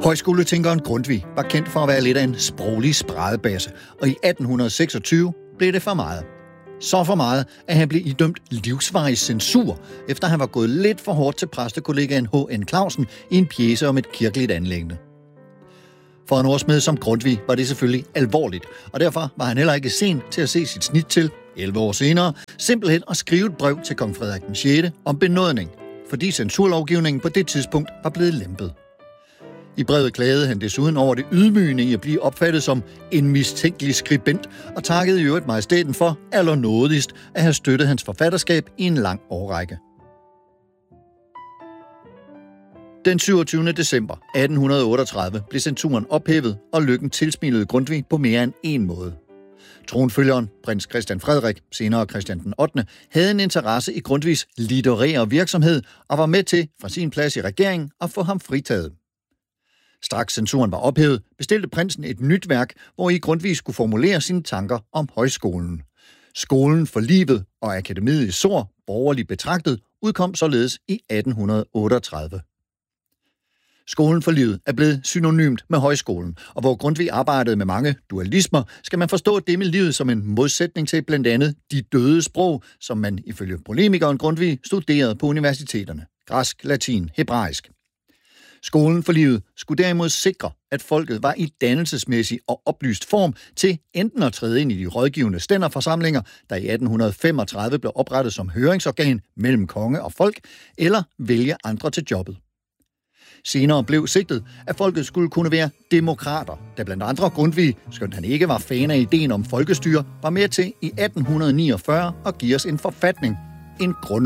Højskoletænkeren Grundtvig var kendt for at være lidt af en sproglig spradebasse, og i 1826 blev det for meget. Så for meget, at han blev idømt livsvarig censur, efter han var gået lidt for hårdt til præstekollegaen H.N. Clausen i en pjece om et kirkeligt anliggende. For en ordsmed som Grundtvig var det selvfølgelig alvorligt, og derfor var han heller ikke sen til at se sit snit til, 11 år senere, simpelthen at skrive et brev til kong Frederik den 6. om benådning, fordi censurlovgivningen på det tidspunkt var blevet lempet. I brevet klagede han desuden over det ydmygende i at blive opfattet som en mistænkelig skribent, og takkede i øvrigt majestæten for allernådigst at have støttet hans forfatterskab i en lang årrække. Den 27. december 1838 blev censuren ophævet, og lykken tilsmilede Grundtvig på mere end en måde. Tronfølgeren, prins Christian Frederik, senere Christian den 8., havde en interesse i Grundtvigs litterære virksomhed og var med til, fra sin plads i regeringen, at få ham fritaget. Straks censuren var ophævet, bestilte prinsen et nyt værk, hvor i Grundtvig skulle formulere sine tanker om højskolen. Skolen for livet og akademiet i Sor, borgerligt betragtet, udkom således i 1838. Skolen for livet er blevet synonymt med højskolen, og hvor Grundtvig arbejdede med mange dualismer, skal man forstå det med livet som en modsætning til blandt andet de døde sprog, som man ifølge polemikeren Grundtvig studerede på universiteterne. Græsk, latin, hebraisk. Skolen for livet skulle derimod sikre, at folket var i dannelsesmæssig og oplyst form til enten at træde ind i de rådgivende stænderforsamlinger, der i 1835 blev oprettet som høringsorgan mellem konge og folk, eller vælge andre til jobbet. Senere blev sigtet, at folket skulle kunne være demokrater, da blandt andre Grundtvig, skønt han ikke var fan af ideen om folkestyre, var med til i 1849 at give os en forfatning, en grundlov.